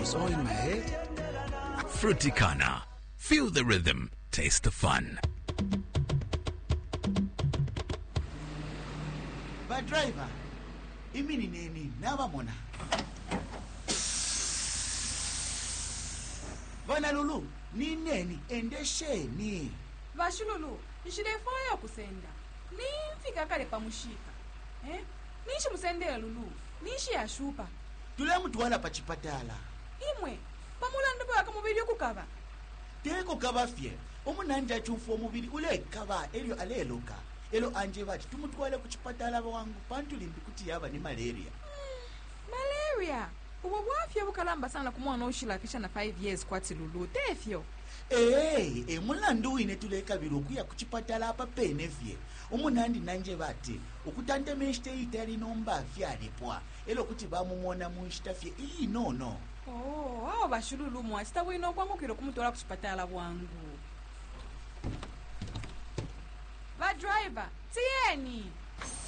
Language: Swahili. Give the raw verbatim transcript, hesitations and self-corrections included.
was all in my head. Fruticana. Feel the rhythm. Taste the fun. Ba driver, imini nini naba mona. Bana Lulu, ni neni endesheni. Vashululu, nishidefaya kusenda. Nimfika kale pamushika. Eh? Nishi musendela Lulu. Nishi yashupa. Tule mutwala pa chipatala. Imwe, pamulando baka mubiri okukaba. Teko kaba fye. Omunanja chumfu omubiri ule kaba elio aleloka. Elo anje bati tumutwale ku chipatala wangu pantuli kuti yaba ni malaria. Mm, malaria. Uwa wafya bukalamba sana kumwana oshila kisha na five years kwati Lulu. Tefyo. Eh, e mulandu ine tuleka birokuya ku chipatala apa penefye. Omunandi nanje bati ukutante meshte itali nomba afya alipwa. Elo kuti bamumona munshitafye iyi nono. Oh, hao bashululu mwasita wino kwangu kiro kumutola ku chipatala wangu. Ba driver, tieni.